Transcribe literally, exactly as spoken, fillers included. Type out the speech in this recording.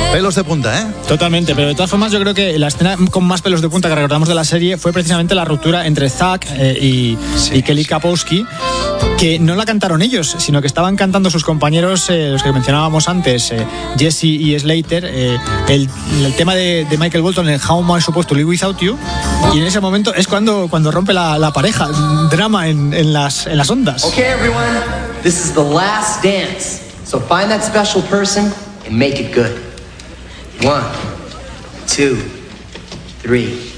Pelos de punta, ¿eh? Totalmente, pero de todas formas yo creo que la escena con más pelos de punta que recordamos de la serie fue precisamente la ruptura entre Zack eh, y, sí, y Kelly Kapowski, que no la cantaron ellos, sino que estaban cantando sus compañeros, eh, los que mencionábamos antes, eh, Jesse y Slater, eh, el, el tema de, de Michael Bolton, el How Am I Supposed to Live Without You, y en ese momento es cuando, cuando rompe la, la pareja, drama en, en, las, en las ondas. Okay, everyone, this is the last dance, so find that special person and make it good. One, two, three.